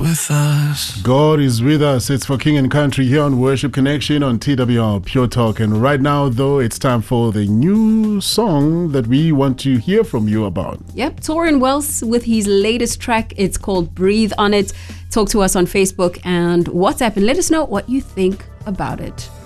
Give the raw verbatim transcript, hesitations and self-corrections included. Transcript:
with us. God is with us. It's for King and Country here on Worship Connection on T W R Pure Talk. And right now, though, it's time for the new song that we want to hear from you about. Yep, Tauren Wells with his latest track. It's called Breathe on It. Talk to us on Facebook and WhatsApp and let us know what you think about it.